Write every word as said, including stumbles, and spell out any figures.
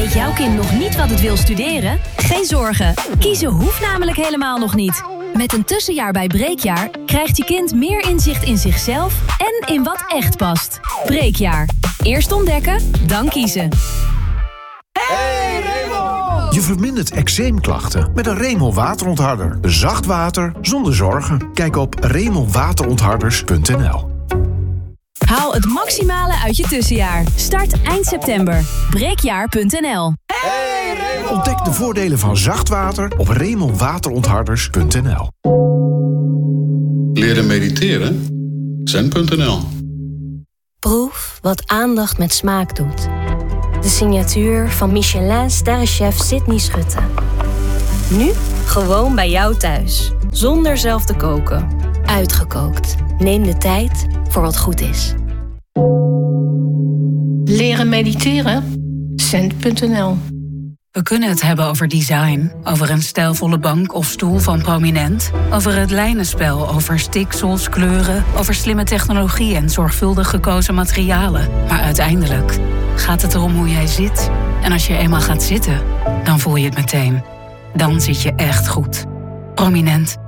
Weet jouw kind nog niet wat het wil studeren? Geen zorgen. Kiezen hoeft namelijk helemaal nog niet. Met een tussenjaar bij Breekjaar krijgt je kind meer inzicht in zichzelf en in wat echt past. Breekjaar. Eerst ontdekken, dan kiezen. Hey Remel! Je vermindert eczeemklachten met een Remel waterontharder. Zacht water zonder zorgen. Kijk op remelwaterontharders punt n l. Haal het maximale uit je tussenjaar. Start eind september. breekjaar punt n l. Hey Remel! Ontdek de voordelen van zacht water op remelwaterontharders punt n l. Leren mediteren? zen punt n l. Proef wat aandacht met smaak doet. De signatuur van Michelin-sterrenchef Sydney Schutte. Nu gewoon bij jou thuis. Zonder zelf te koken. Uitgekookt. Neem de tijd voor wat goed is. Leren mediteren? zen punt n l. We kunnen het hebben over design, over een stijlvolle bank of stoel van Prominent, over het lijnenspel, over stiksels, kleuren, over slimme technologie en zorgvuldig gekozen materialen. Maar uiteindelijk gaat het erom hoe jij zit. En als je eenmaal gaat zitten, dan voel je het meteen. Dan zit je echt goed. Prominent.